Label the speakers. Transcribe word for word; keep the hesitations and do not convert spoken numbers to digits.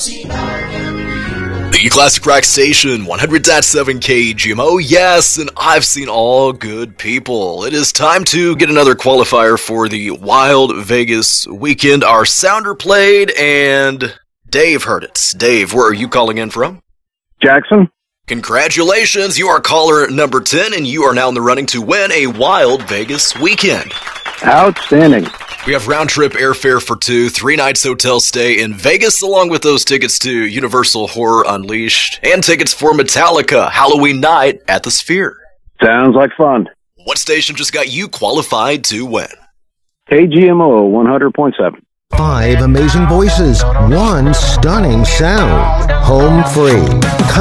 Speaker 1: The Classic Rock Station, one hundred point seven K G M O, yes, and I've seen all good people. It is time to get another qualifier for the Wild Vegas weekend. Our sounder played, and Dave heard it. Dave, where are you calling in from?
Speaker 2: Jackson.
Speaker 1: Congratulations, you are caller number ten, and you are now in the running to win a Wild Vegas weekend.
Speaker 2: Outstanding.
Speaker 1: We have round-trip airfare for two, three nights hotel stay in Vegas, along with those tickets to Universal Horror Unleashed, and tickets for Metallica Halloween night at the Sphere.
Speaker 2: Sounds like fun.
Speaker 1: What station just got you qualified to win?
Speaker 2: K G M O one hundred point seven.
Speaker 3: Five amazing voices, one stunning sound. Home free.